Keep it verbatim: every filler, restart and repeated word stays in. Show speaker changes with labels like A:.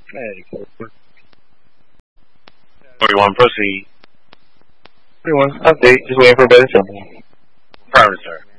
A: forty-one, proceed.
B: forty-one, update. Just waiting for a better signal.
A: Affirmative, sir.